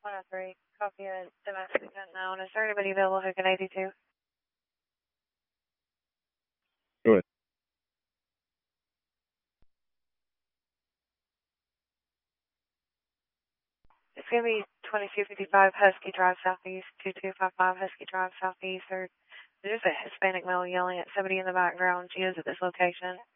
103, copy a domestic unknown. Is there anybody available who can 82? Go ahead. It's going to be 2255 Husky Drive Southeast, 2255 Husky Drive Southeast. There's a Hispanic male yelling at somebody in the background. She is at this location.